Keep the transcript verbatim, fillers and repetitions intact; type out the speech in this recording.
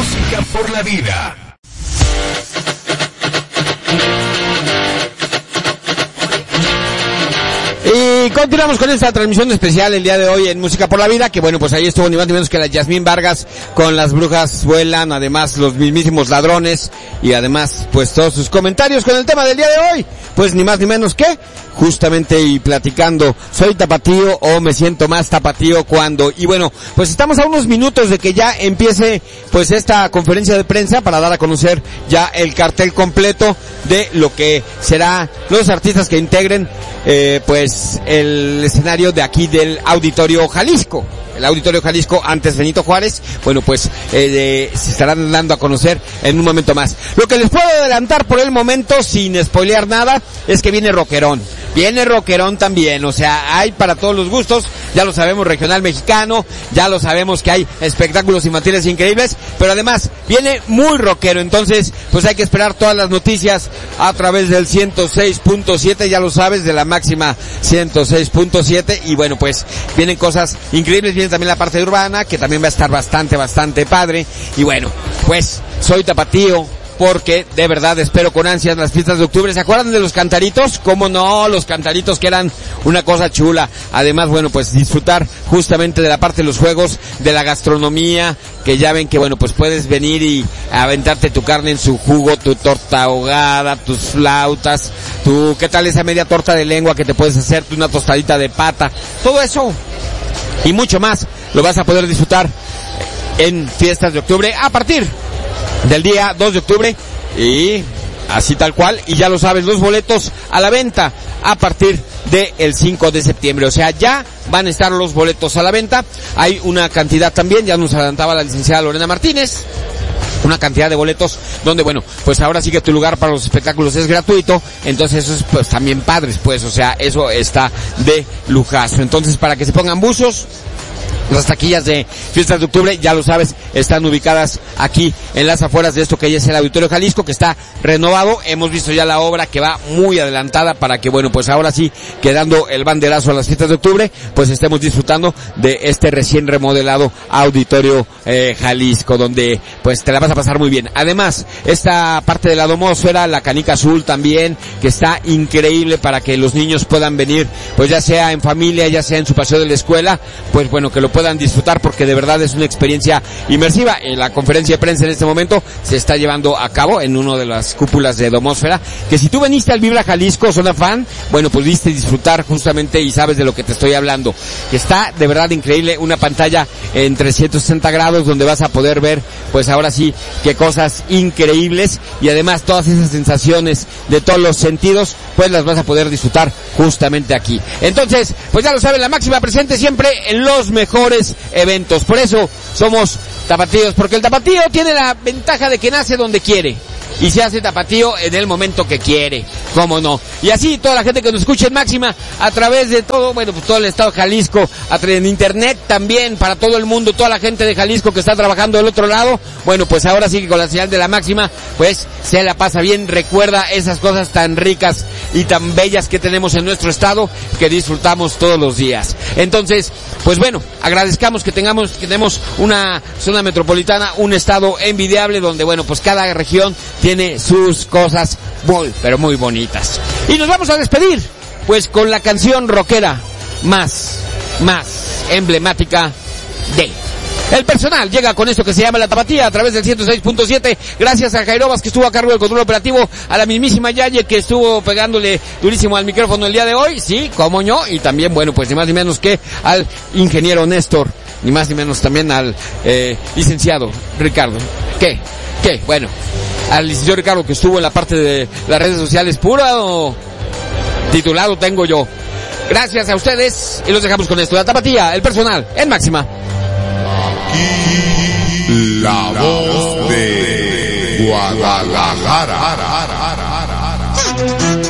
Música por la vida. Y continuamos con esta transmisión especial el día de hoy en Música por la Vida, que bueno, pues ahí estuvo ni más ni menos que la Yasmín Vargas con Las Brujas Vuelan, además los mismísimos ladrones y además pues todos sus comentarios con el tema del día de hoy, pues ni más ni menos que justamente y platicando, soy tapatío o me siento más tapatío cuando, y bueno, pues estamos a unos minutos de que ya empiece pues esta conferencia de prensa para dar a conocer ya el cartel completo de lo que será los artistas que integren eh, pues el escenario de aquí del Auditorio Jalisco. El Auditorio Jalisco, antes Benito Juárez, bueno pues eh, eh, se estarán dando a conocer en un momento más. Lo que les puedo adelantar por el momento, sin spoilear nada, es que viene rockerón. Viene rockerón también, o sea, hay para todos los gustos, ya lo sabemos, regional mexicano, ya lo sabemos que hay espectáculos infantiles increíbles, pero además viene muy rockero, entonces pues hay que esperar todas las noticias a través del ciento seis punto siete, ya lo sabes, de la máxima ciento seis punto siete, y bueno pues vienen cosas increíbles, viene también la parte urbana, que también va a estar bastante, bastante padre, y bueno, pues soy tapatío, porque de verdad espero con ansias las fiestas de octubre. ¿Se acuerdan de los cantaritos? ¿Cómo no? Los cantaritos que eran una cosa chula. Además, bueno, pues disfrutar justamente de la parte de los juegos, de la gastronomía, que ya ven que, bueno, pues puedes venir y aventarte tu carne en su jugo, tu torta ahogada, tus flautas, tu, ¿qué tal esa media torta de lengua que te puedes hacer? Una tostadita de pata. Todo eso y mucho más lo vas a poder disfrutar en fiestas de octubre a partir del día dos de octubre, y así tal cual, y ya lo sabes, los boletos a la venta a partir del cinco de septiembre, o sea, ya van a estar los boletos a la venta. Hay una cantidad también, ya nos adelantaba la licenciada Lorena Martínez, una cantidad de boletos donde, bueno, pues ahora sí que tu lugar para los espectáculos es gratuito, entonces eso es pues también padres, pues, o sea, eso está de lujazo. Entonces, para que se pongan buzos, las taquillas de fiestas de octubre, ya lo sabes, están ubicadas aquí en las afueras de esto que ya es el Auditorio Jalisco, que está renovado. Hemos visto ya la obra que va muy adelantada para que, bueno, pues ahora sí, quedando el banderazo a las fiestas de octubre, pues estemos disfrutando de este recién remodelado Auditorio eh, Jalisco, donde pues te la vas a pasar muy bien. Además, esta parte de la domósfera, la canica azul también, que está increíble para que los niños puedan venir, pues ya sea en familia, ya sea en su paseo de la escuela, pues bueno, que lo puedan disfrutar, porque de verdad es una experiencia inmersiva. En la conferencia de prensa en este momento se está llevando a cabo en una de las cúpulas de domósfera, que si tú veniste al Vibra Jalisco, zona fan, bueno, pues viste disfrutar justamente y sabes de lo que te estoy hablando, que está de verdad increíble, una pantalla en trescientos sesenta grados donde vas a poder ver, pues ahora sí, qué cosas increíbles, y además todas esas sensaciones de todos los sentidos, pues las vas a poder disfrutar justamente aquí. Entonces, pues ya lo saben, la máxima presente siempre en los mejores eventos. Por eso somos tapatíos, porque el tapatío tiene la ventaja de que nace donde quiere y se hace tapatío en el momento que quiere, cómo no. Y así toda la gente que nos escucha en Máxima a través de todo, bueno, pues todo el estado de Jalisco, a través de internet también para todo el mundo, toda la gente de Jalisco que está trabajando del otro lado, bueno, pues ahora sí que con la señal de la Máxima, pues se la pasa bien, recuerda esas cosas tan ricas y tan bellas que tenemos en nuestro estado, que disfrutamos todos los días. Entonces, pues bueno, agradezcamos que tengamos, que tenemos una zona metropolitana, un estado envidiable donde, bueno, pues cada región tiene sus cosas muy, pero muy bonitas. Y nos vamos a despedir, pues con la canción rockera más, más emblemática de El Personal. Llega con esto que se llama La Tapatía a través del ciento seis punto siete. Gracias a Jairobas, que estuvo a cargo del control operativo, a la mismísima Yaye, que estuvo pegándole durísimo al micrófono el día de hoy, sí, como no, y también, bueno, pues ni más ni menos que al ingeniero Néstor, ni más ni menos también al eh, licenciado Ricardo. ¿Qué? ¿Qué? Bueno, al licenciado Ricardo, que estuvo en la parte de las redes sociales, puro titulado tengo yo. Gracias a ustedes y los dejamos con esto. La Tapatía, El Personal, en Máxima. Aquí la voz de Guadalajara.